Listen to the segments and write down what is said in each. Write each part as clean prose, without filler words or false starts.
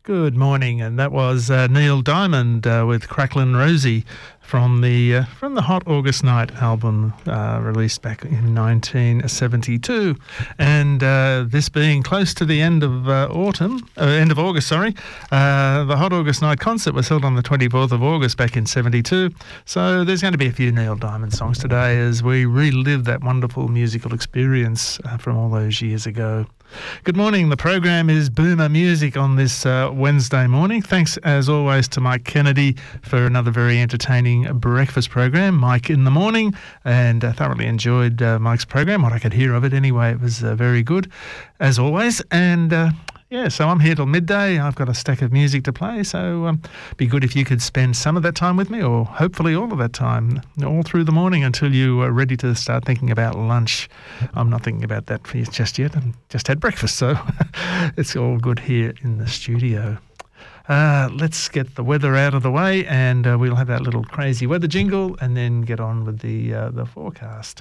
Good morning, and that was Neil Diamond with Cracklin' Rosie from the Hot August Night album released back in 1972. And this being close to the end of end of August, the Hot August Night concert was held on the 24th of August back in 72. So there's going to be a few Neil Diamond songs today as we relive that wonderful musical experience from all those years ago. Good morning. The program is Boomer Music on this Wednesday morning. Thanks, as always, to Mike Kennedy for another very entertaining breakfast program, Mike in the Morning, and thoroughly enjoyed Mike's program. What I could hear of it anyway, it was very good, as always. And so I'm here till midday. I've got a stack of music to play, so be good if you could spend some of that time with me, or hopefully all of that time, all through the morning until you are ready to start thinking about lunch. I'm not thinking about that for you just yet. I've just had breakfast, so it's all good here in the studio. Let's get the weather out of the way, and we'll have that little crazy weather jingle, and then get on with the forecast.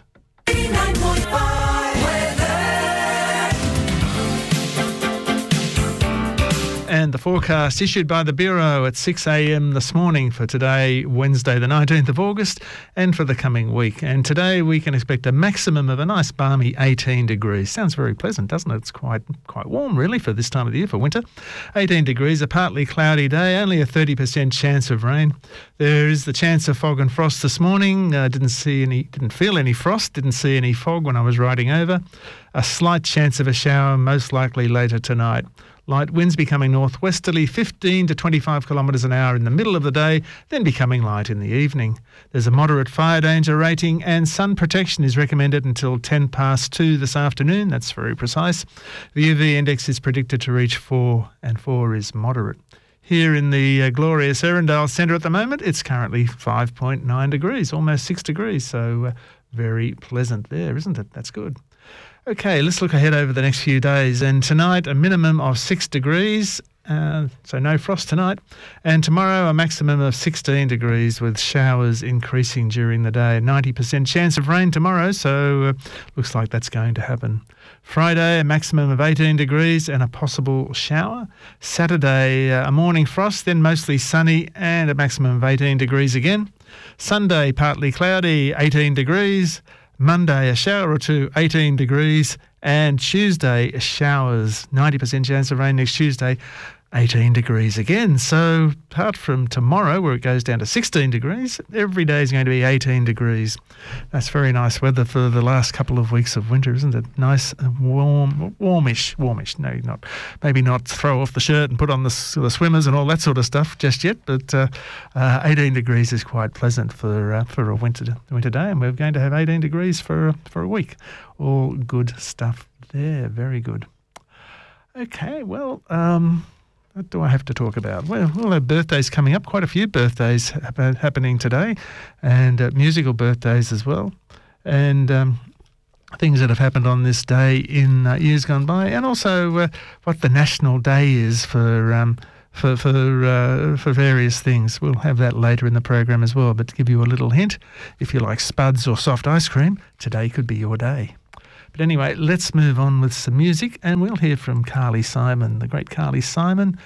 89.5 weather. And the forecast issued by the Bureau at 6 a.m. this morning for today, Wednesday the 19th of August, and for the coming week. And today we can expect a maximum of a nice balmy 18 degrees. Sounds very pleasant, doesn't it? It's quite warm, really, for this time of the year, for winter. 18 degrees, a partly cloudy day, only a 30% chance of rain. There is the chance of fog and frost this morning. Didn't feel any frost, didn't see any fog when I was riding over. A slight chance of a shower, most likely later tonight. Light winds becoming northwesterly, 15 to 25 kilometres an hour in the middle of the day, then becoming light in the evening. There's a moderate fire danger rating, and sun protection is recommended until 10 past 2 this afternoon. That's very precise. The UV index is predicted to reach 4, and 4 is moderate. Here in the glorious Erindale Centre at the moment, it's currently 5.9 degrees, almost 6 degrees, so very pleasant there, isn't it? That's good. Okay, let's look ahead over the next few days. And tonight, a minimum of 6 degrees, so no frost tonight. And tomorrow, a maximum of 16 degrees with showers increasing during the day. 90% chance of rain tomorrow, so looks like that's going to happen. Friday, a maximum of 18 degrees and a possible shower. Saturday, a morning frost, then mostly sunny and a maximum of 18 degrees again. Sunday, partly cloudy, 18 degrees. Monday, a shower or two, 18 degrees. And Tuesday, showers, 90% chance of rain next Tuesday, 18 degrees again. So apart from tomorrow, where it goes down to 16 degrees, every day is going to be 18 degrees. That's very nice weather for the last couple of weeks of winter, isn't it? Nice, warmish. No, not maybe not throw off the shirt and put on the swimmers and all that sort of stuff just yet, but 18 degrees is quite pleasant for a winter day, and we're going to have 18 degrees for a week. All good stuff there. Very good. Okay, well, what do I have to talk about? Well, we'll have birthdays coming up, quite a few birthdays happening today, and musical birthdays as well, and things that have happened on this day in years gone by, and also what the national day is for various things. We'll have that later in the program as well, but to give you a little hint, if you like spuds or soft ice cream, today could be your day. But anyway, let's move on with some music, and we'll hear from Carly Simon. The great Carly Simon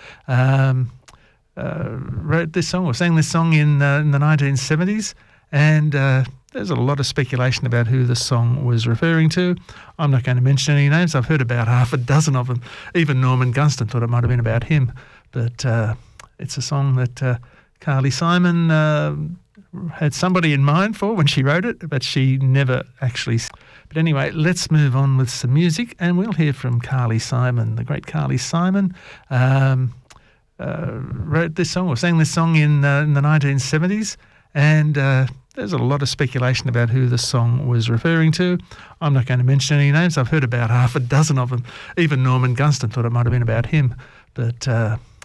wrote this song, or sang this song in the 1970s, and there's a lot of speculation about who the song was referring to. I'm not going to mention any names. I've heard about half a dozen of them. Even Norman Gunston thought it might have been about him. But it's a song that Carly Simon had somebody in mind for when she wrote it, but she never actually... But anyway, let's move on with some music, and we'll hear from Carly Simon. The great Carly Simon wrote this song, or sang this song in the 1970s, and there's a lot of speculation about who the song was referring to. I'm not going to mention any names. I've heard about half a dozen of them. Even Norman Gunston thought it might have been about him, but